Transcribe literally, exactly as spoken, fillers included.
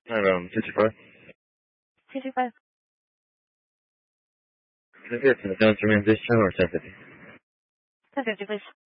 Around fifty-five. fifty-five. Can I get to the down to this channel or ten fifty? ten fifty, please.